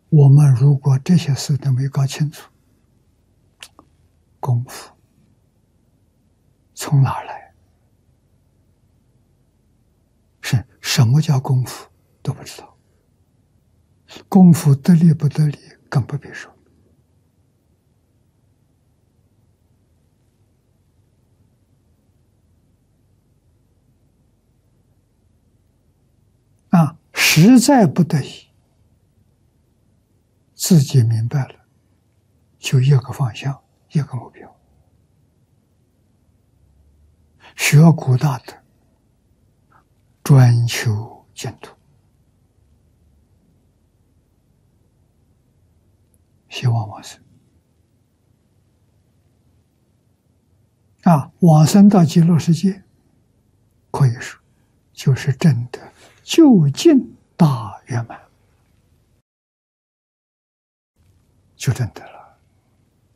我们如果这些事都没搞清楚，功夫从哪儿来？是什么叫功夫都不知道，功夫得力不得力更不必说。实在不得已，自己明白了，就一个方向，一个目标。学古大德，专求净土。希望往生。往生到极乐世界，可以说就是证得究竟大圆满，就证得了。